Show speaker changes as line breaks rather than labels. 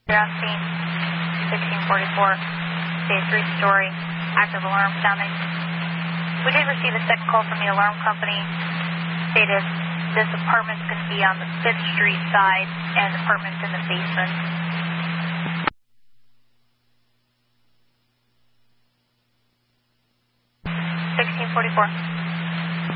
You're on scene, 1644, say 3-story, active alarm sounding. We did receive a second call from the alarm company, stated this apartment's going to be on the 5th Street side and the apartment's in the basement. 1644.